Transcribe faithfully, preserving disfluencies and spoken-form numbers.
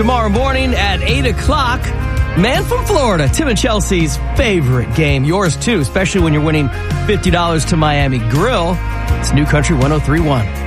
tomorrow morning at eight o'clock. Man from Florida, Tim and Chelsea's favorite game. Yours too, especially when you're winning fifty dollars to Miami Grill. It's New Country one oh three point one.